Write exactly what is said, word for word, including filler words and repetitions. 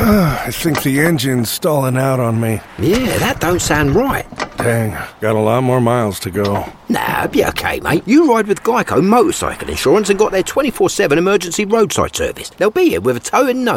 I think the engine's stalling out on me. Yeah, that don't sound right. Dang, got a lot more miles to go. Nah, be okay, mate. You ride with Geico Motorcycle Insurance and got their twenty-four seven emergency roadside service. They'll be here with a tow in no